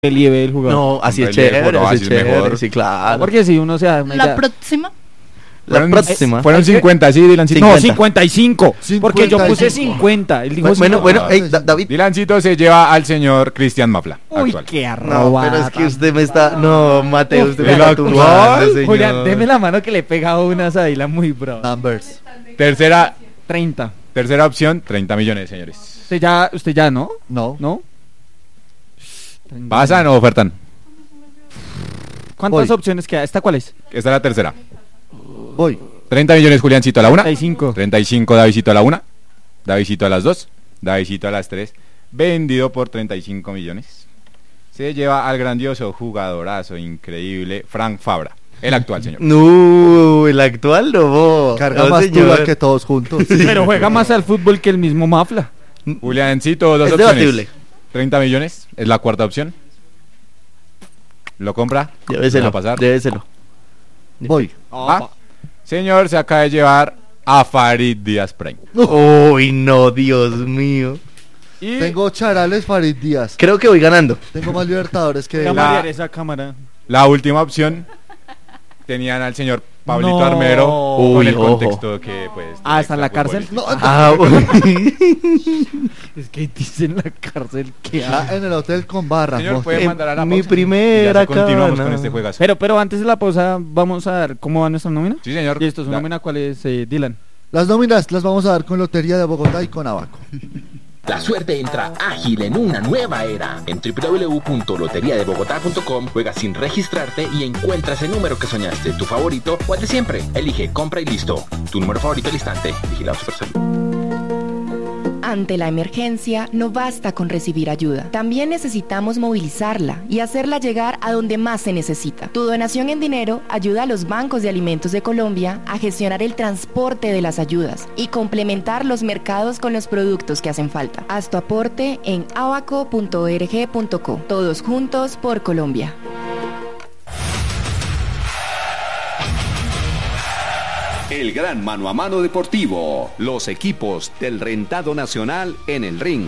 relieve del jugador. No, así es relieve, chévere, no, así así es es chévere, mejor. sí, claro. Porque si uno se da una La idea. próxima. La próxima. Fueron 50, sí, Dilancito. No, 50. 55. Porque yo puse 55. 50. Él dijo Bueno, 50. David. Dilancito se lleva al señor Cristian Mafla, Uy, actual. qué No, arroba. pero es que usted me está. No, Mateo, usted me ¿el está actual? tumbando, señor. Julián, deme la mano que le he pegado unas a Dylan muy bravo. Numbers. Tercera 30. opción, 30 millones, señores. Usted ya, ¿no? No. ¿No? ¿Pasan o ofertan? ¿Cuántas Voy. opciones queda? ¿Esta cuál es? Esta es la tercera. Voy. 30 millones, Juliancito a la 1. 35. 35, Davidcito a la 1. Davidcito a las 2. Davidcito a las 3. Vendido por 35 millones. Se lleva al grandioso jugadorazo increíble Frank Fabra, el actual, señor. No, el actual no. Carga No, más señor. tula que todos juntos. Pero juega más al fútbol que el mismo Mafla. Juliancito, dos Es opciones. debatible. 30 millones es la cuarta opción. ¿Lo compra? Lléveselo, ¿Deja pasar? lléveselo. Voy. Ah, señor, se acaba de llevar a Farid Díaz Prime. Uy, no, Dios mío. Y Tengo Charales Farid Díaz. Creo que voy ganando. Tengo más Libertadores que... Voy a La- marear esa cámara. la última opción tenían al señor Pablito No. Armero con Uy, el ojo. contexto que pues ¿está en la cárcel? No, Ah, Es que dice en la cárcel que en el hotel con barra. Señor, mo- puede mandar a la mi pausa. primera Y ya continuamos cana. con este juegazo. Pero antes de la pausa vamos a ver cómo va nuestra nómina. Sí, señor. Listo, su Da- nómina cuál es, Dylan. Las nóminas las vamos a dar con Lotería de Bogotá y con Abaco. La suerte entra ágil en una nueva era. En www.loteriadebogotá.com juega sin registrarte y encuentras el número que soñaste, tu favorito o el de siempre. Elige, compra y listo. Tu número favorito al instante. Vigilado Supersalud. Ante la emergencia, no basta con recibir ayuda. También necesitamos movilizarla y hacerla llegar a donde más se necesita. Tu donación en dinero ayuda a los bancos de alimentos de Colombia a gestionar el transporte de las ayudas y complementar los mercados con los productos que hacen falta. Haz tu aporte en abaco.org.co. Todos juntos por Colombia. El gran mano a mano deportivo. Los equipos del rentado nacional en el ring.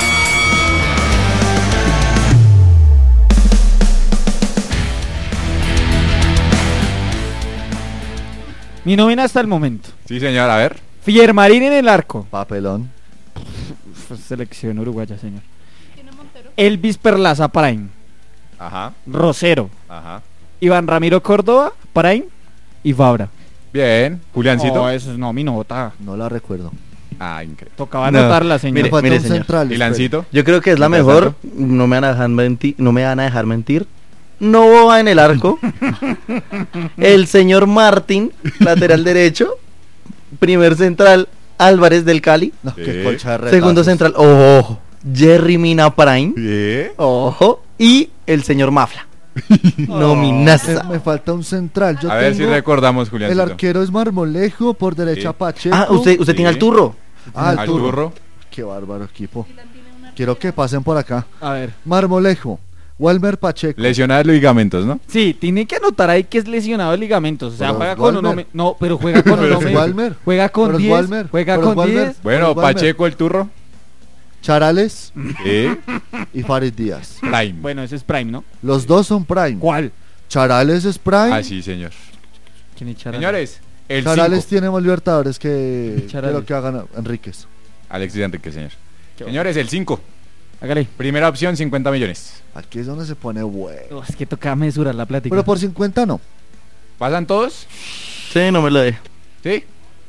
Mi nómina hasta el momento. Sí, señor, a ver. Fiermarín en el arco. Papelón. Selección uruguaya, señor. Elvis Perlaza, Prime. Ajá, Rosero. ajá. Iván Ramiro Córdoba, Prime. Y Fabra. Bien, Juliancito. No, eso es no, mi nota. No la recuerdo. Ah, increíble. Tocaba No. anotarla, señor. Me Mire, falta un señor. central. Dilancito. Yo creo que es la Mientras mejor. No me van a dejar mentir. No me van a dejar mentir. No va en el arco. El señor Martín, lateral derecho. Primer central, Álvarez del Cali. No, Sí. qué colcha de retazos. Segundo central, ojo, Jerry Mina Prime. Bien. Ojo. Y el señor Mafla. Nominaza. Me falta un central. Yo A ver si tengo- recordamos, El Juliancito. arquero es Marmolejo, por derecha Sí. Pacheco. Ah, usted Sí. tiene al turro. Ah, el Al turro. turro. Qué bárbaro equipo. Quiero que pasen por acá. A ver. Marmolejo, Walmer Pacheco. Lesionados ligamentos, ¿no? Sí, tiene que anotar ahí que es lesionado de ligamentos. O sea, Pero juega es con Walmer. un No, pero juega con un Pero es Walmer. Juega con Pero es 10. Walmer. Juega Pero es con Walmer. 10. Bueno, Pero Walmer. Pacheco el turro. Charales Sí. y Farid Díaz. Prime. Bueno, ese es Prime, ¿no? Los dos son Prime. ¿Cuál? Charales es Prime. Ah, sí, señor. ¿Quién es Charales? Señores, el Charales 5. tiene más Libertadores que Charales. lo que hagan Enríquez. Alexis Enrique, señor. Qué Señores, el 5. Hágale. Primera opción, 50 millones. Aquí es donde se pone bueno. Oh, es que toca mesurar la plática. Pero por 50 no. ¿Pasan todos? Sí, no me lo deje. Sí.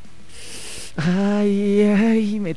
Ay, me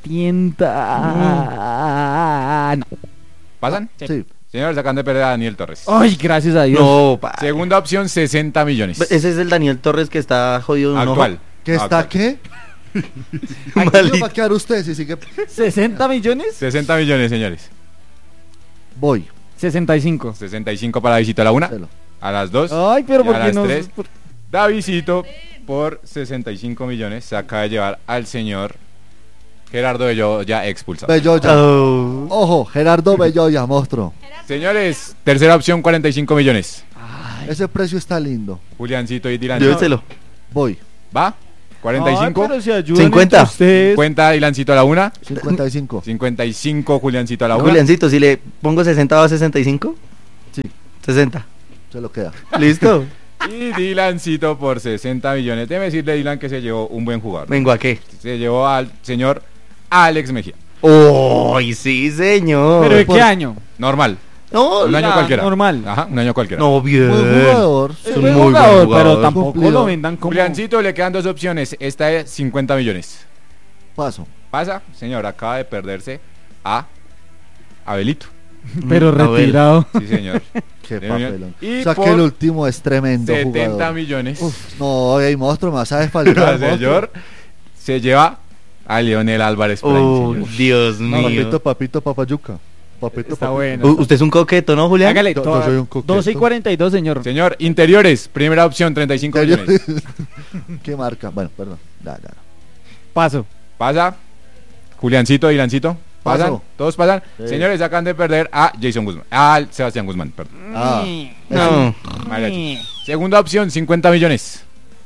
tienta. No. ¿Pasan? Sí. Señores, acaban de perder a Daniel Torres. Ay, gracias a Dios. No, pa. Segunda opción, 60 millones. Ese es el Daniel Torres que está jodido de un ojo. Actual. ¿Qué está Actual. qué? Aquí Maldito. va a quedar usted si sigue. 60 millones. 60 millones, señores. Voy. 65. 65 para Davidito a la 1. Celo. A las 2. Ay, pero y ¿por a qué las no? 3. Davidito por 65 millones se acaba de llevar al señor Gerardo Belloya expulsado. Belloya. Oh. Ojo, Gerardo Belloya, monstruo. Señores, tercera opción, 45 millones. Ese precio está lindo. Juliancito y Dylan. Lléveselo. Voy. ¿Va? 45. Ay, pero se ayudan 50. entre ustedes. Cuenta Dylancito a la 1. 55. 55 Juliancito a la 1. Juliancito, si le pongo 60 va a 65. Sí, 60. se lo queda. ¿Listo? Y Dylancito por 60 millones. Déjeme decirle, Dylan, que se llevó un buen jugador. ¿Vengo a qué? Se llevó al señor Alex Mejía. ¡Uy, sí, señor! ¿Pero de qué año? Normal. No, Un año ya, cualquiera. normal. Ajá, un año cualquiera. no, bien. Buen jugador. Es Es un buen muy buen jugador, jugador. pero tampoco Cumplido. lo vendan como... Juliancito, le quedan dos opciones. Esta es 50 millones. Paso. Pasa, señor, acaba de perderse a Abelito. Pero A ver. retirado. Sí, señor. Qué De papelón. y O sea que por el último es tremendo 70 jugador. millones. Uf, no, hay monstruo, me vas a desfalcar. El señor se lleva a Leonel Álvarez Prime, señor. Dios mío. Papito, papito, papayuca. Papito, Está papito. bueno. Usted es un coqueto, ¿no, Julián? Hágale, Yo toda- soy un coqueto. 12 y 42, señor. Señor, interiores, primera opción, 35 millones. ¿Qué marca? Bueno, perdón. Ya. Paso. Pasa, Juliancito, Dylancito. ¿Pasan? Paso. ¿Todos pasan? Sí. Señores, acaban de perder a Jason Guzmán. Al Sebastián Guzmán, perdón. Ah, No. Mariachi. Segunda opción, 50 millones.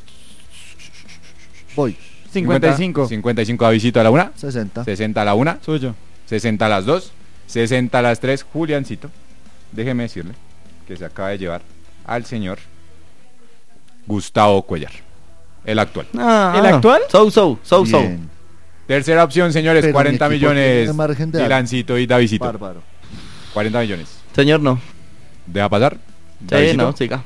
voy. 55. 55 a Visito a la una. 60. 60 a la una. Suyo. 60 a las 2, 60 a las 3, Juliancito. Déjeme decirle que se acaba de llevar al señor Gustavo Cuellar, el actual. ¿El actual? So. Bien. Tercera opción, señores, Pero 40 mi equipo millones, tiene margen de algo. Dylancito y Davidito. Bárbaro. 40 millones. Señor, no. ¿Deja pasar? Sí, Davidito. no, siga.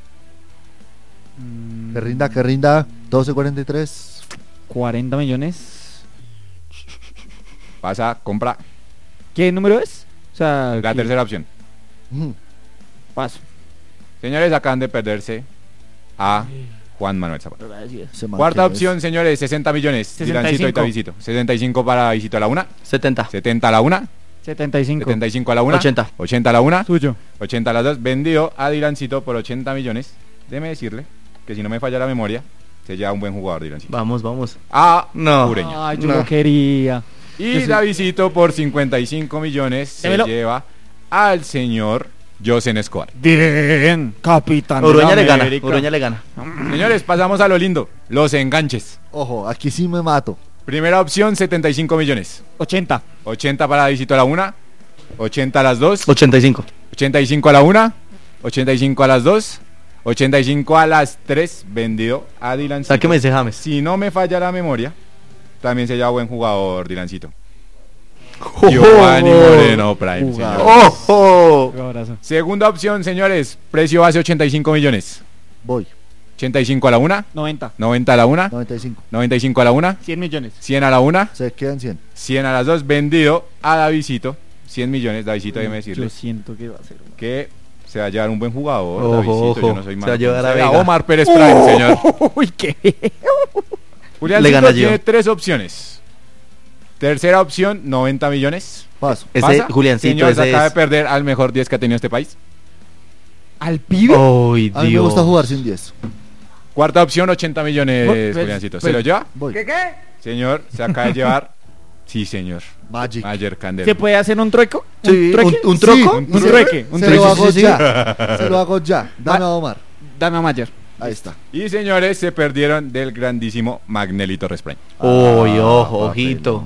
Que rinda. 12.43. 40 millones. Pasa, compra. ¿Qué número es? O sea, La ¿qué? tercera opción. Paso. Señores, acaban de perderse a Juan Manuel Zapata. Se Cuarta mantiene. opción, señores, 60 millones. 65. Dylancito y Davidito. 65 para Visito a la una. 70. 70 a la una. 75. 75 a la una. 80. 80 a la una. Suyo. 80 a las 2, vendido a Dylancito por 80 millones. Déjeme decirle que si no me falla la memoria, se lleva un buen jugador Dylancito. Vamos. A No. Ureña. Ay, yo No. lo quería. Y Davidito por 55 millones Démelo. se lleva al señor Josen Escobar. Bien, capitán. de Urueña la le gana. América. Urueña le gana. Señores, pasamos a lo lindo, los enganches. Ojo, aquí sí me mato. Primera opción, 75 millones. 80. 80 para Davidito a la una, 80 a las 2, 85. 85 a la una, 85 a las 2, 85 a las 3, vendido a Dylancito. Sáqueme ese James. Si no me falla la memoria, también se lleva buen jugador, Dylancito. Giovanni Moreno Prime, Jugador. señor. ¡Ojo! Qué abrazo. Segunda opción, señores. Precio base 85 millones. Voy. 85 a la una, 90. 90 a la una, 95. 95 a la una, 100 millones. 100 a la una, Se quedan 100. 100 a las dos, vendido a Davidito. 100 millones, Davidito, déjeme decirle Yo siento que va a ser. que se va a llevar un buen jugador. Ojo, Davidito, ojo. yo no soy Se malo. va a llevar a Se Vega. Omar Pérez Prime, señor. Uy, qué. Julián Le gana tiene yo. 3 opciones. Tercera opción, 90 millones. Paso. Ese ¿Pasa? Juliancito, Señor, se ese acaba de es. perder al mejor 10 que ha tenido este país. ¿Al pibe? ¡Uy, A mí me Dios! gusta jugar sin 10. Cuarta opción, 80 millones, Pues, Juliancito. ¿Se pues, lo lleva? Voy. Señor, se acaba de llevar. Sí, señor. Magic. Ayer Candelo. ¿Se puede hacer un trueco? Sí, ¿Un trueque? ¿un troco? Sí, Un trueque. Un Se trueque. lo hago sí, sí. ya. Se lo hago ya. Dame a Omar. Dame a Mayer. Ahí está. Y señores, se perdieron del grandísimo Magnelli Torres Prime. ¡Uy, Ah, ojo, papel. ojito!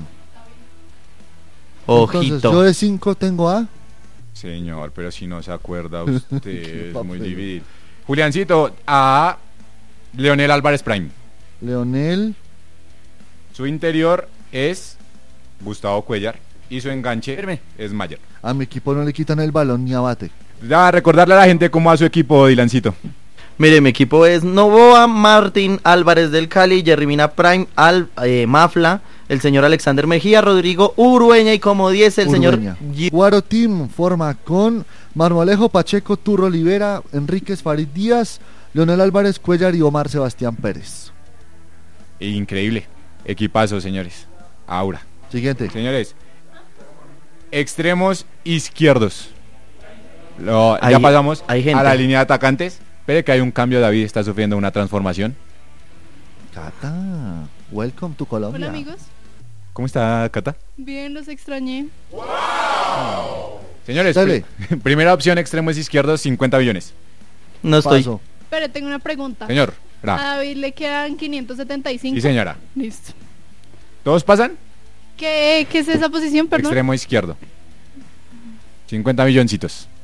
Entonces, yo Ojito. de 5 tengo a Señor, pero si no se acuerda usted, es muy Papel. dividido. Juliancito, a Leonel Álvarez Prime. Leonel. Su interior es Gustavo Cuellar y su enganche Espérame. es Mayer. A mi equipo no le quitan el balón ni abate. Ya, recordarle a la gente cómo va su equipo, Dylancito. Mire, mi equipo es Novoa, Martín, Álvarez del Cali, Jerry Mina Prime, Mafla, el señor Alexander Mejía, Rodrigo Urueña y como 10 el Urueña. señor... Guaro Team forma con Marmolejo, Pacheco, Turro Olivera, Enríquez, Farid Díaz, Leonel Álvarez, Cuellar y Omar Sebastián Pérez. Increíble. Equipazo, señores. Aura. Siguiente. Señores, extremos izquierdos. Ya Hay- pasamos hay gente. a la línea de atacantes. Espere que hay un cambio, David está sufriendo una transformación. Cata, welcome to Colombia. Hola amigos, ¿Cómo está, Cata? bien, los extrañé. Señores, Dale. primera opción, extremos izquierdos, 50 millones. No estoy. Paso. Pero tengo una pregunta. Señor, A ra. David le quedan 575. Sí, señora. Listo. ¿Todos pasan? ¿Qué es esa posición, perdón? Extremo izquierdo. 50 milloncitos.